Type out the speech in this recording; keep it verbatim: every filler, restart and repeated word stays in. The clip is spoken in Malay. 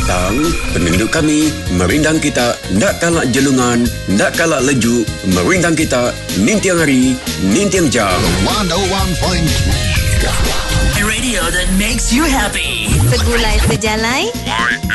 Tentang penduduk kami, merindang kita, ndak kalak jelungan, ndak kalak leju, merindang kita, nintiang hari, nintiang jam. one oh one point three A radio that makes you happy. Segulai sejalai